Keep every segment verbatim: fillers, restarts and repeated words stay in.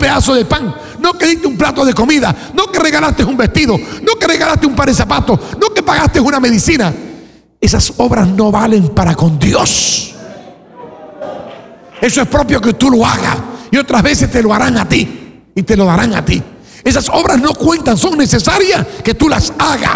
pedazo de pan, no que diste un plato de comida, no que regalaste un vestido, no que regalaste un par de zapatos, no que pagaste una medicina. Esas obras no valen para con Dios. Eso es propio que tú lo hagas, y otras veces te lo harán a ti y te lo darán a ti. Esas obras no cuentan, son necesarias que tú las hagas.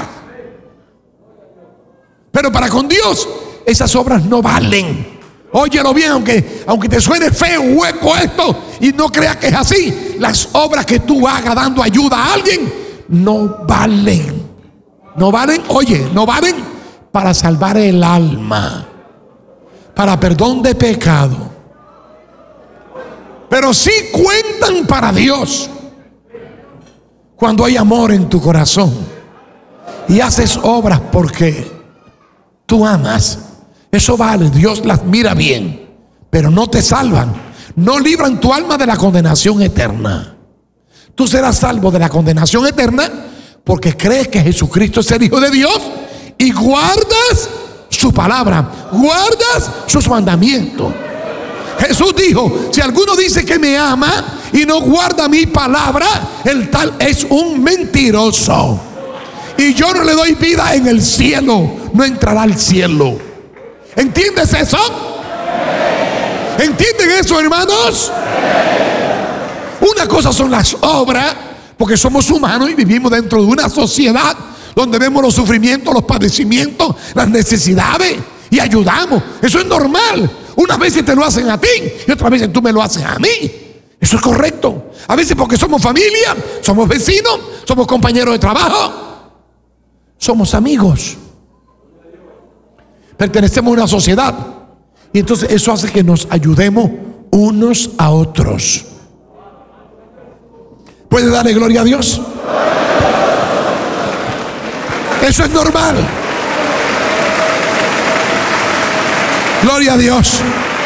Pero para con Dios, esas obras no valen. Óyelo bien, aunque, aunque te suene feo, hueco esto, y no creas que es así. Las obras que tú hagas dando ayuda a alguien no valen. No valen, oye, no valen para salvar el alma, para perdón de pecado. Pero sí cuentan para Dios cuando hay amor en tu corazón y haces obras porque tú amas. Eso vale, Dios las mira bien, pero no te salvan, no libran tu alma de la condenación eterna. Tú serás salvo de la condenación eterna porque crees que Jesucristo es el Hijo de Dios y guardas su palabra, guardas sus mandamientos. Jesús dijo: si alguno dice que me ama y no guarda mi palabra, el tal es un mentiroso, y yo no le doy vida en el cielo, no entrará al cielo. ¿Entiendes eso? ¿Entienden eso, hermanos? Una cosa son las obras, porque somos humanos y vivimos dentro de una sociedad donde vemos los sufrimientos, los padecimientos, las necesidades y ayudamos. Eso es normal. Unas veces te lo hacen a ti y otras veces tú me lo haces a mí. Eso es correcto. A veces porque somos familia, somos vecinos, somos compañeros de trabajo, somos amigos, pertenecemos a una sociedad, y entonces eso hace que nos ayudemos unos a otros. ¿Puede darle gloria a Dios? Eso es normal. Gloria a Dios.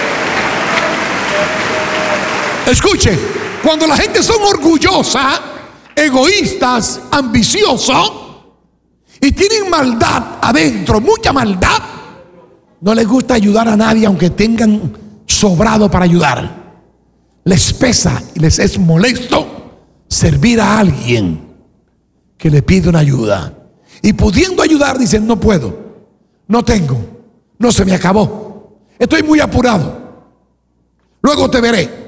Escuche, cuando la gente son orgullosa, egoístas, ambiciosos y tienen maldad adentro, mucha maldad, no les gusta ayudar a nadie aunque tengan sobrado para ayudar. Les pesa y les es molesto servir a alguien que le pide una ayuda, y pudiendo ayudar dicen: no puedo, no tengo, no, se me acabó, estoy muy apurado, luego te veré.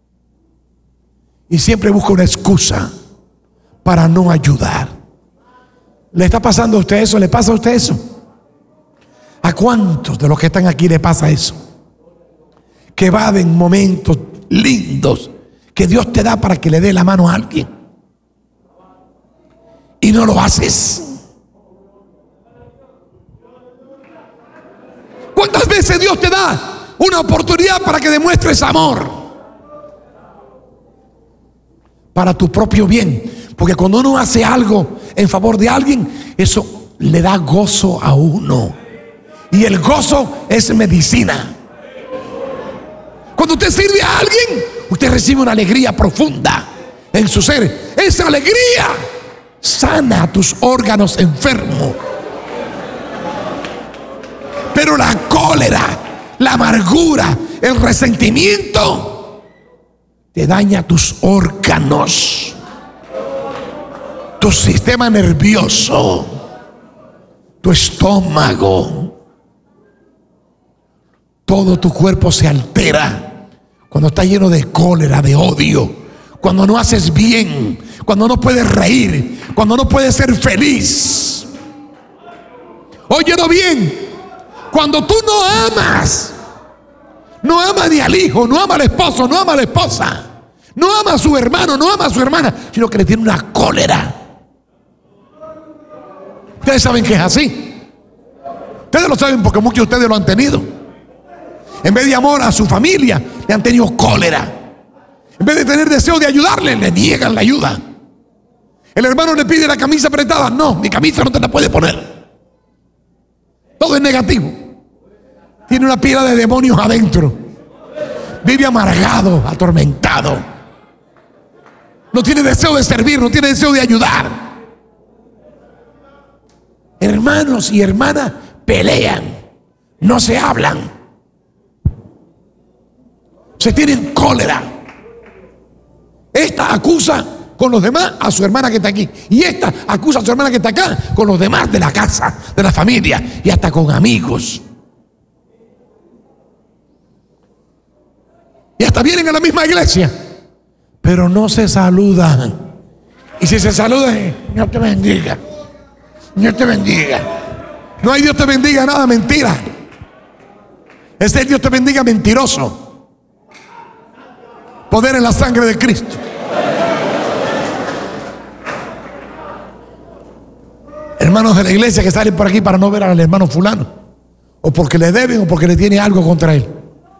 Y siempre busca una excusa para no ayudar. ¿Le está pasando a usted eso? ¿Le pasa a usted eso? ¿A cuántos de los que están aquí le pasa eso? Que evaden momentos lindos que Dios te da para que le dé la mano a alguien y no lo haces. ¿Cuántas veces Dios te da una oportunidad para que demuestres amor? Para tu propio bien. Porque cuando uno hace algo en favor de alguien, eso le da gozo a uno. Y el gozo es medicina. Cuando usted sirve a alguien, usted recibe una alegría profunda en su ser. Esa alegría sana tus órganos enfermos. Pero la cólera, la amargura, el resentimiento te daña tus órganos, tu sistema nervioso, tu estómago. Todo tu cuerpo se altera cuando está lleno de cólera, de odio, cuando no haces bien, cuando no puedes reír, cuando no puedes ser feliz. Óyelo bien. Cuando tú no amas, no ama ni al hijo, no ama al esposo, no ama a la esposa, no ama a su hermano, no ama a su hermana, sino que le tiene una cólera. Ustedes saben que es así. Ustedes lo saben porque muchos de ustedes lo han tenido. En vez de amor a su familia, le han tenido cólera. En vez de tener deseo de ayudarle, le niegan la ayuda. El hermano le pide la camisa apretada: no, mi camisa no te la puede poner. Todo es negativo. Tiene una pila de demonios adentro. Vive amargado, atormentado. No tiene deseo de servir, no tiene deseo de ayudar. Hermanos y hermanas pelean, no se hablan, se tienen cólera. Esta acusa con los demás a su hermana que está aquí. Y esta acusa a su hermana que está acá con los demás de la casa, de la familia y hasta con amigos. Y hasta vienen a la misma iglesia, pero no se saludan. Y si se saludan, Dios te bendiga, Dios te bendiga. No hay Dios te bendiga nada, mentira. Ese Dios te bendiga mentiroso. Poder en la sangre de Cristo. Hermanos de la iglesia que salen por aquí para no ver al hermano fulano, o porque le deben o porque le tiene algo contra él,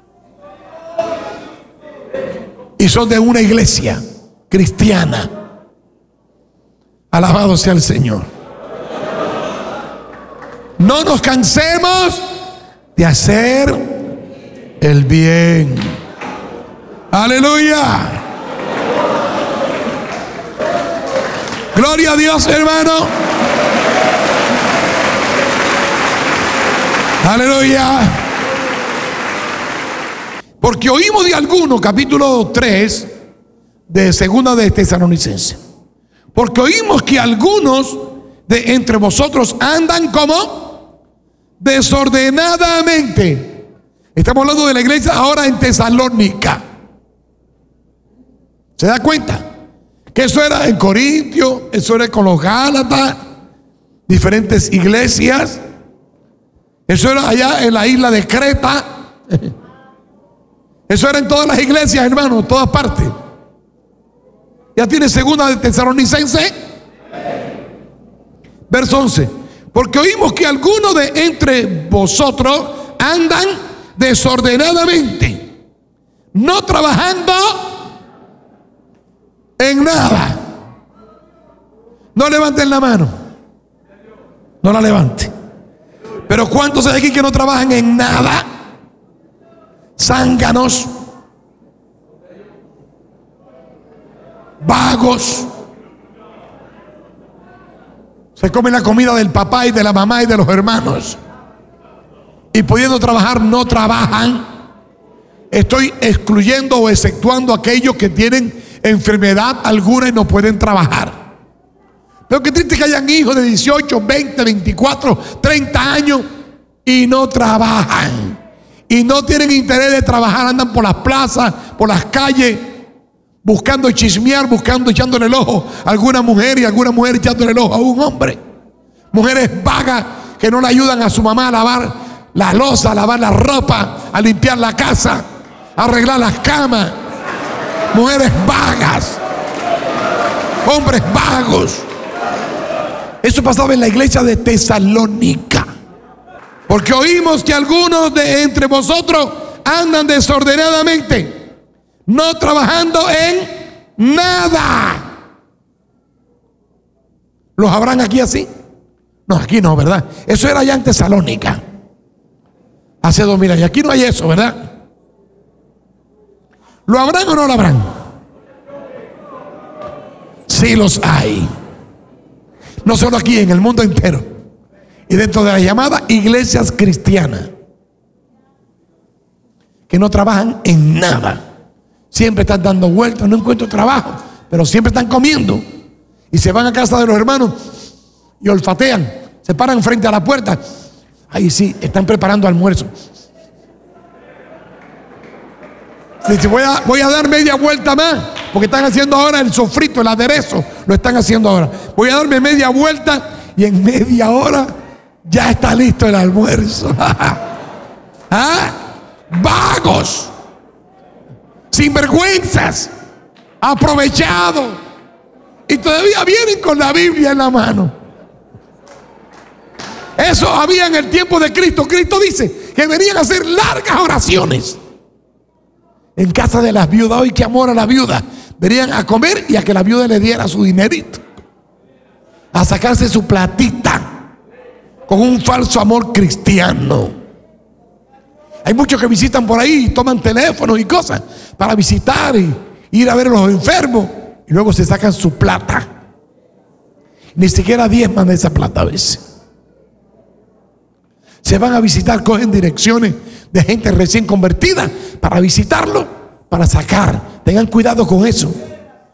y son de una iglesia cristiana. Alabado sea el Señor. No nos cansemos de hacer el bien. Aleluya. Gloria a Dios, hermano. Aleluya. Porque oímos de algunos, capítulo tres de segunda de Tesalonicenses, porque oímos que algunos de entre vosotros andan como desordenadamente. Estamos hablando de la iglesia ahora en Tesalónica. ¿Se da cuenta? Que eso era en Corintio, eso era con los Gálatas, diferentes iglesias. Eso era allá en la isla de Creta. Eso era en todas las iglesias, hermanos, todas partes. Ya tiene segunda de Tesalonicenses, verso once. Porque oímos que algunos de entre vosotros andan desordenadamente, no trabajando en nada. No levanten la mano, no la levanten. Pero ¿cuántos hay aquí que no trabajan en nada? Zánganos, vagos, se comen la comida del papá y de la mamá y de los hermanos, y pudiendo trabajar no trabajan. Estoy excluyendo o exceptuando a aquellos que tienen enfermedad alguna y no pueden trabajar. Pero qué triste que hayan hijos de dieciocho, veinte, veinticuatro, treinta años y no trabajan. Y no tienen interés de trabajar, andan por las plazas, por las calles, buscando chismear, buscando echándole el ojo a alguna mujer y alguna mujer echándole el ojo a un hombre. Mujeres vagas que no le ayudan a su mamá a lavar la loza, a lavar la ropa, a limpiar la casa, a arreglar las camas. Mujeres vagas, hombres vagos. Eso pasaba en la iglesia de Tesalónica. Porque oímos que algunos de entre vosotros andan desordenadamente, no trabajando en nada. ¿Los habrán aquí así? No, aquí no, ¿verdad? Eso era allá en Tesalónica, hace dos mil años. Aquí no hay eso, ¿verdad? ¿Lo habrán o no lo habrán? Sí los hay. No solo aquí, en el mundo entero. Y dentro de la llamada iglesias cristianas, que no trabajan en nada. Siempre están dando vueltas, no encuentro trabajo, pero siempre están comiendo. Y se van a casa de los hermanos y olfatean, se paran frente a la puerta. Ahí sí, están preparando almuerzo. Si voy a, voy a dar media vuelta más, porque están haciendo ahora el sofrito, el aderezo, lo están haciendo ahora. Voy a darme media vuelta y en media hora ya está listo el almuerzo. ¿Ah? Vagos, sinvergüenzas, aprovechados, y todavía vienen con la Biblia en la mano. Eso había en el tiempo de Cristo. Cristo dice que venían a hacer largas oraciones en casa de las viudas. Hoy, qué amor a la viuda. Venían a comer y a que la viuda le diera su dinerito, a sacarse su platita, con un falso amor cristiano. Hay muchos que visitan por ahí y toman teléfonos y cosas para visitar y ir a ver a los enfermos, y luego se sacan su plata. Ni siquiera diezman de esa plata a veces. Se van a visitar, cogen direcciones de gente recién convertida para visitarlo, para sacar. Tengan cuidado con eso.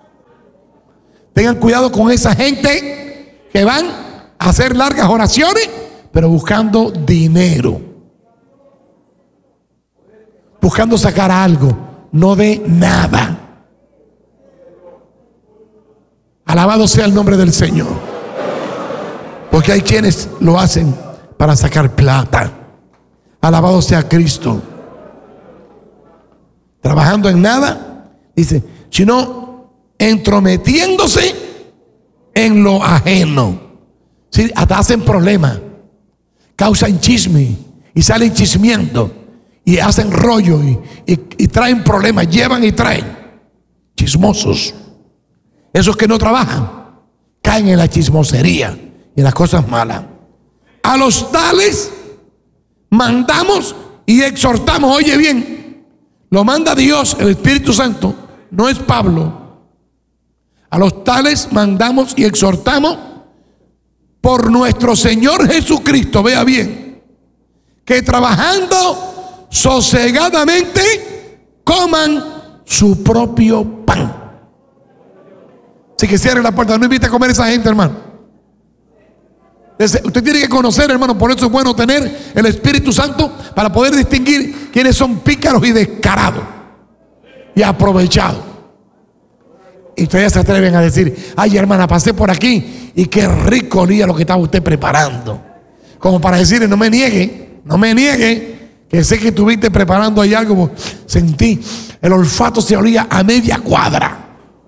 Tengan cuidado con esa gente que van a hacer largas oraciones, pero buscando dinero, buscando sacar algo, no de nada. Alabado sea el nombre del Señor. Porque hay quienes lo hacen para sacar plata. Alabado sea Cristo. Trabajando en nada, dice, sino entrometiéndose en lo ajeno. ¿Sí? Hasta hacen problemas, causan chisme y salen chismeando y hacen rollo y, y, y traen problemas, llevan y traen. Chismosos. Esos que no trabajan caen en la chismosería y en las cosas malas. A los tales mandamos y exhortamos. Oye bien, lo manda Dios, el Espíritu Santo, no es Pablo. A los tales mandamos y exhortamos por nuestro Señor Jesucristo, vea bien, que trabajando sosegadamente coman su propio pan. Así que cierre la puerta, no invite a comer a esa gente, hermano. Usted tiene que conocer, hermano, por eso es bueno tener el Espíritu Santo para poder distinguir quiénes son pícaros y descarados y aprovechados. Y ustedes se atreven a decir, ay, hermana, pasé por aquí y qué rico olía lo que estaba usted preparando. Como para decirle, no me niegue, no me niegue, que sé que estuviste preparando ahí algo. Sentí, el olfato se olía a media cuadra.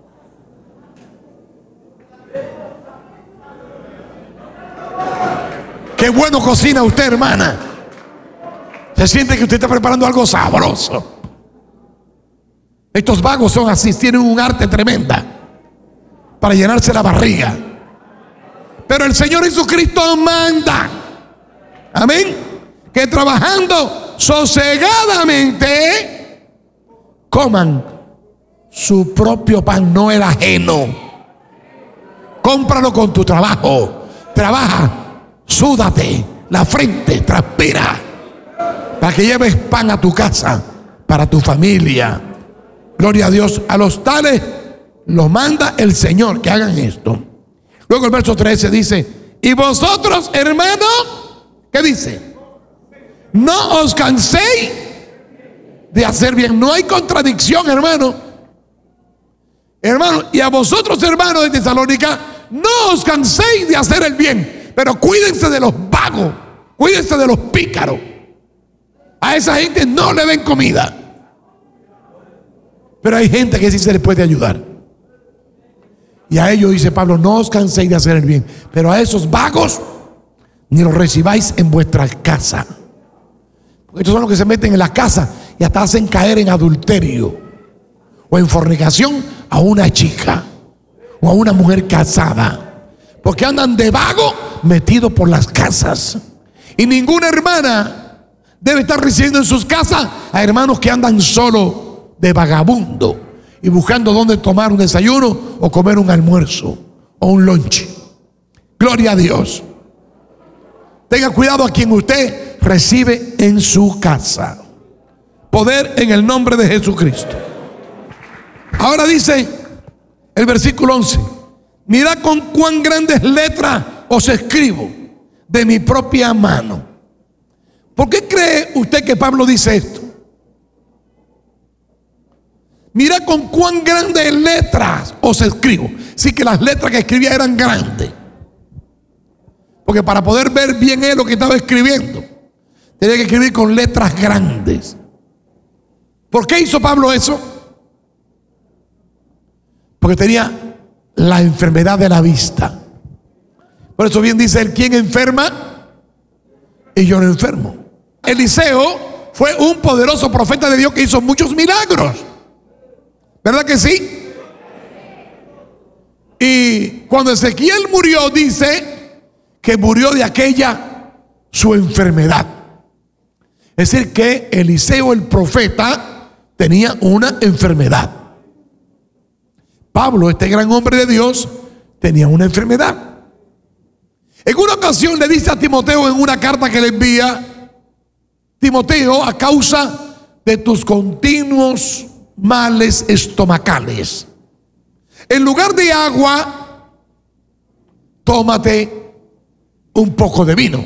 Qué bueno cocina usted, hermana. Se siente que usted está preparando algo sabroso. Estos vagos son así, tienen un arte tremenda para llenarse la barriga. Pero el Señor Jesucristo manda, amén, que trabajando sosegadamente coman su propio pan, no el ajeno. Cómpralo con tu trabajo. Trabaja, súdate la frente, transpira, para que lleves pan a tu casa, para tu familia. Gloria a Dios. A los tales los manda el Señor que hagan esto. Luego el verso trece dice, y vosotros, hermanos, ¿qué dice? No os canséis de hacer bien. No hay contradicción, hermano. Hermano, y a vosotros, hermanos de Tesalónica, no os canséis de hacer el bien, pero cuídense de los vagos, cuídense de los pícaros. A esa gente no le den comida. Pero hay gente que sí se les puede ayudar. Y a ellos dice Pablo, no os canséis de hacer el bien, pero a esos vagos ni los recibáis en vuestra casa. Porque estos son los que se meten en la casa y hasta hacen caer en adulterio o en fornicación a una chica o a una mujer casada, porque andan de vago metidos por las casas. Y ninguna hermana debe estar recibiendo en sus casas a hermanos que andan solo de vagabundo y buscando dónde tomar un desayuno o comer un almuerzo o un lunch. Gloria a Dios. Tenga cuidado a quien usted recibe en su casa. Poder en el nombre de Jesucristo. Ahora dice el versículo once, mirad con cuán grandes letras os escribo de mi propia mano. ¿Por qué cree usted que Pablo dice esto? Mira con cuán grandes letras os escribo. Sí, que las letras que escribía eran grandes, porque para poder ver bien él lo que estaba escribiendo, tenía que escribir con letras grandes. ¿Por qué hizo Pablo eso? Porque tenía la enfermedad de la vista. Por eso bien dice él, ¿quién enferma? Y yo no enfermo. Eliseo fue un poderoso profeta de Dios que hizo muchos milagros, ¿verdad que sí? Y cuando Ezequiel murió, dice que murió de aquella su enfermedad. Es decir, que Eliseo el profeta tenía una enfermedad. Pablo, este gran hombre de Dios, tenía una enfermedad. En una ocasión le dice a Timoteo en una carta que le envía, Timoteo, a causa de tus continuos males estomacales, En lugar de agua, tómate un poco de vino.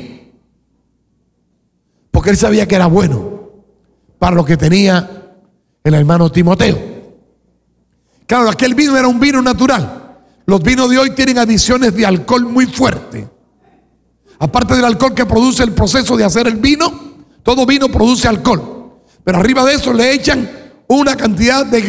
Porque él sabía que era bueno para lo que tenía el hermano Timoteo. Claro, aquel vino era un vino natural. Los vinos de hoy tienen adiciones de alcohol muy fuerte. Aparte del alcohol que produce el proceso de hacer el vino, todo vino produce alcohol. Pero arriba de eso le echan una cantidad de